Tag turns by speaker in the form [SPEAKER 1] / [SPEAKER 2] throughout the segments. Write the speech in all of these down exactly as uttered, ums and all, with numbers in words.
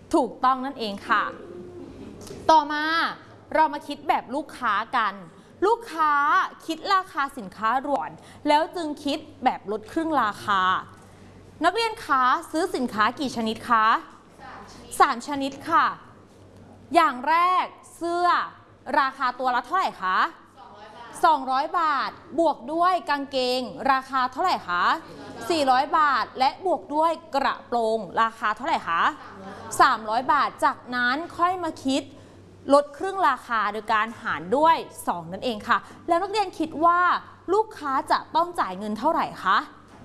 [SPEAKER 1] ถูกต้องนั่นเองค่ะต่อมาเรามาคิดแบบลูกค้ากันลูกค้าคิดราคาสินค้ารวมแล้วจึงคิดแบบลดครึ่งราคานักเรียนคะซื้อสินค้ากี่ชนิดคะสามชนิดค่ะอย่างแรกเสื้อราคาตัวละเท่าไหร่คะสองร้อยบาทบวกด้วยกางเกงราคาเท่าไหร่คะสี่ร้อยบาทและบวกด้วยกระโปรงราคาเท่าไหร่คะสามร้อยบาทจากนั้นค่อยมาคิดลดครึ่งราคาโดยการหารด้วยสองนั่นเองค่ะแล้วนักเรียนคิดว่าลูกค้าจะต้องจ่ายเงินเท่าไหร่คะ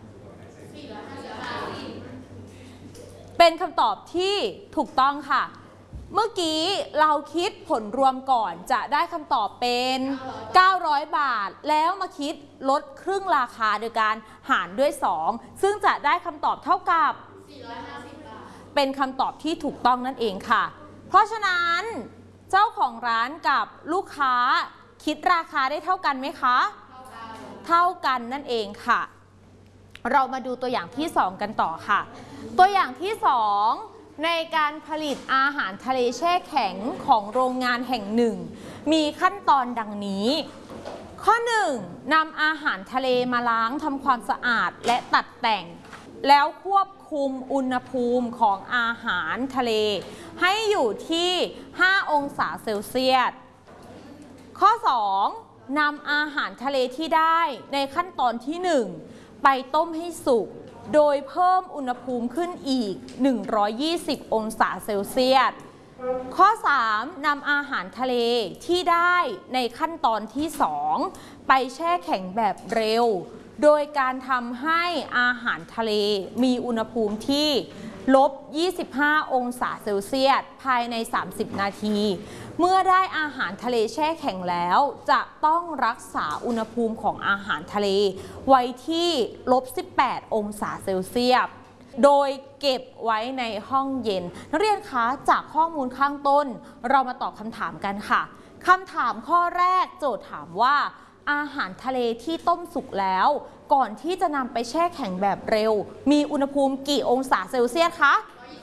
[SPEAKER 1] เป็นคำตอบที่ถูกต้องค่ะเมื่อกี้เราคิดผลรวมก่อนจะได้คำตอบเป็นเก้าร้อยบาทแล้วมาคิดลดครึ่งราคาโดยการหารด้วยสองซึ่งจะได้คำตอบเท่ากับสี่ร้อยห้าสิบบาทเป็นคำตอบที่ถูกต้องนั่นเองค่ะเพราะฉะนั้นเจ้าของร้านกับลูกค้าคิดราคาได้เท่ากันไหมคะเท่ากันนั่นเองค่ะเรามาดูตัวอย่างที่สองกันต่อค่ะตัวอย่างที่สองในการผลิตอาหารทะเลแช่แข็งของโรงงานแห่งหนึ่งมีขั้นตอนดังนี้ข้อหนึ่งนำอาหารทะเลมาล้างทำความสะอาดและตัดแต่งแล้วควบคุมอุณหภูมิของอาหารทะเลให้อยู่ที่ห้าองศาเซลเซียสข้อสองนำอาหารทะเลที่ได้ในขั้นตอนที่หนึ่งไปต้มให้สุกโดยเพิ่มอุณหภูมิขึ้นอีกหนึ่งร้อยยี่สิบองศาเซลเซียสข้อสามนำอาหารทะเลที่ได้ในขั้นตอนที่สองไปแช่แข็งแบบเร็วโดยการทำให้อาหารทะเลมีอุณหภูมิที่ลบยี่สิบห้าองศาเซลเซียสภายในสามสิบนาทีเมื่อได้อาหารทะเลแช่แข็งแล้วจะต้องรักษาอุณหภูมิของอาหารทะเลไว้ที่ลบสิบแปดองศาเซลเซียสโดยเก็บไว้ในห้องเย็นนักเรียนคะจากข้อมูลข้างต้นเรามาตอบคำถามกันค่ะคำถามข้อแรกโจทย์ถามว่าอาหารทะเลที่ต้มสุกแล้วก่อนที่จะนำไปแช่แข็งแบบเร็วมีอุณหภูมิกี่องศาเซลเซียสคะ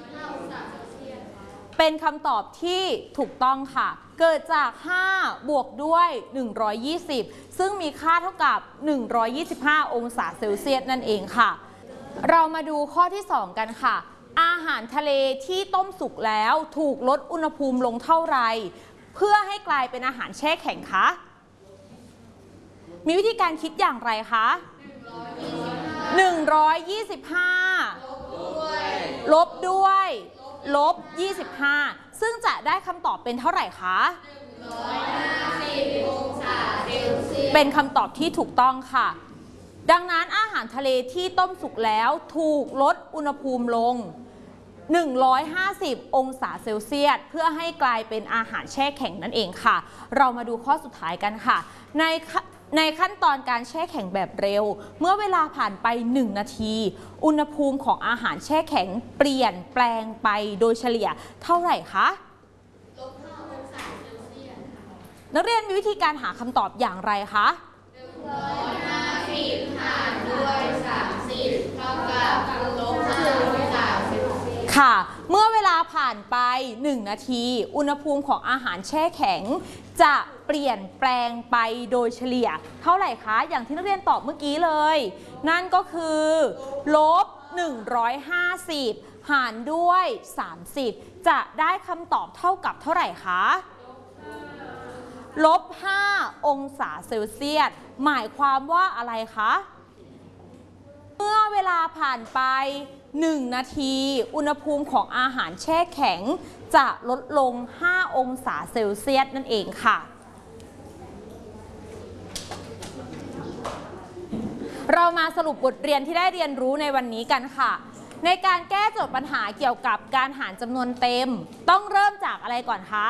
[SPEAKER 1] เป็นคำตอบที่ถูกต้องค่ะเกิดจากห้าบวกด้วยหนึ่งร้อยยี่สิบซึ่งมีค่าเท่ากับหนึ่งร้อยยี่สิบห้าองศาเซลเซียสนั่นเองค่ะเรามาดูข้อที่สองกันค่ะอาหารทะเลที่ต้มสุกแล้วถูกลดอุณหภูมิลงเท่าไหร่เพื่อให้กลายเป็นอาหารแช่แข็งคะมีวิธีการคิดอย่างไรคะหนึ่งร้อยยี่สิบห้าลบด้วยลบยี่สิบห้าซึ่งจะได้คำตอบเป็นเท่าไหร่คะหนึ่งร้อยห้าสิบองศาเซลเซียสเป็นคำตอบที่ถูกต้องค่ะดังนั้นอาหารทะเลที่ต้มสุกแล้วถูกลดอุณหภูมิลงหนึ่งร้อยห้าสิบองศาเซลเซียสเพื่อให้กลายเป็นอาหารแช่แข็งนั่นเองค่ะเรามาดูข้อสุดท้ายกันค่ะในในขั้นตอนการแช่แข็งแบบเร็วเมื่อเวลาผ่านไปหนึ่งนาทีอุณหภูมิของอาหารแช่แข็งเปลี่ยนแปลงไปโดยเฉลี่ยเท่าไหร่คะลบห้าองศาเซลเซียสนักเรียนมีวิธีการหาคำตอบอย่างไรคะหนึ่งร้อยห้าสิบหารด้วยสามสิบเท่ากับลบห้าองศาเซลเซียสค่ะเมื่อเวลาผ่านไปหนึ่งนาทีอุณหภูมิของอาหารแช่แข็งจะเปลี่ยนแปลงไปโดยเฉลี่ยเท่าไหร่คะอย่างที่นักเรียนตอบเมื่อกี้เลยนั่นก็คือลบหนึ่งร้อยห้าสิบหารด้วยสามสิบจะได้คำตอบเท่ากับเท่าไหร่คะลบห้าองศาเซลเซียสหมายความว่าอะไรคะเมื่อเวลาผ่านไปหนึ่งนาทีอุณหภูมิของอาหารแช่แข็งจะลดลงห้าองศาเซลเซียสนั่นเองค่ะเรามาสรุปบทเรียนที่ได้เรียนรู้ในวันนี้กันค่ะในการแก้โจทย์ปัญหาเกี่ยวกับการหารจำนวนเต็มต้องเริ่มจากอะไรก่อนคะ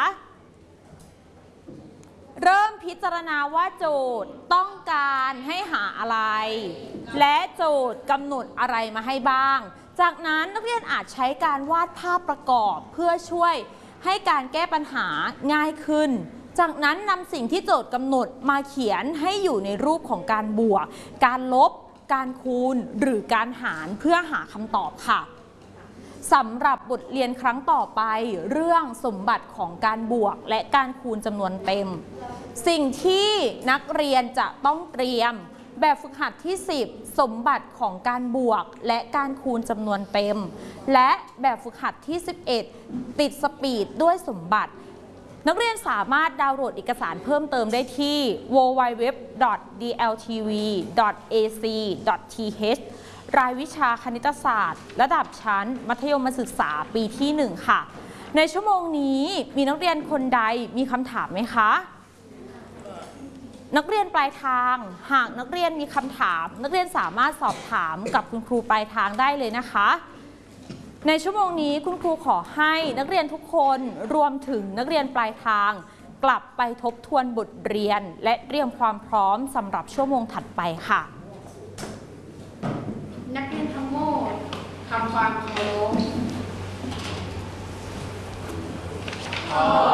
[SPEAKER 1] เริ่มพิจารณาว่าโจทย์ต้องการให้หาอะไรและโจทย์กำหนดอะไรมาให้บ้างจากนั้นนักเรียนอาจใช้การวาดภาพประกอบเพื่อช่วยให้การแก้ปัญหาง่ายขึ้นจากนั้นนำสิ่งที่โจทย์กำหนดมาเขียนให้อยู่ในรูปของการบวกการลบการคูณหรือการหารเพื่อหาคำตอบค่ะสำหรับบทเรียนครั้งต่อไปเรื่องสมบัติของการบวกและการคูณจำนวนเต็มสิ่งที่นักเรียนจะต้องเตรียมแบบฝึกหัดที่สิบสมบัติของการบวกและการคูณจำนวนเต็มและแบบฝึกหัดที่สิบเอ็ดติดสปีดด้วยสมบัตินักเรียนสามารถดาวน์โหลดเอกสารเพิ่มเติมได้ที่ ดับเบิลยู ดับเบิลยู ดับเบิลยู ดอท ดี แอล ที วี ดอท เอ ซี ดอท ที เอช รายวิชาคณิตศาสตร์ระดับชั้นมัธยมศึกษาปีที่หนึ่งค่ะในชั่วโมงนี้มีนักเรียนคนใดมีคำถามไหมคะนักเรียนปลายทางหากนักเรียนมีคำถามนักเรียนสามารถสอบถามกับคุณครูปลายทางได้เลยนะคะในชั่วโมงนี้คุณครูขอให้นักเรียนทุกคนรวมถึงนักเรียนปลายทางกลับไปทบทวนบทเรียนและเตรียมความพร้อมสำหรับชั่วโมงถัดไปค่ะ
[SPEAKER 2] นักเรียนทั้งหมดทำความเคารพ